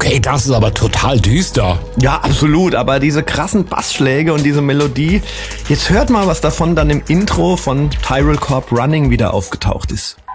Okay, das ist aber total düster. Ja, absolut, aber diese krassen Bassschläge und diese Melodie, jetzt hört mal, was davon dann im Intro von Tyrell Corp Running wieder aufgetaucht ist.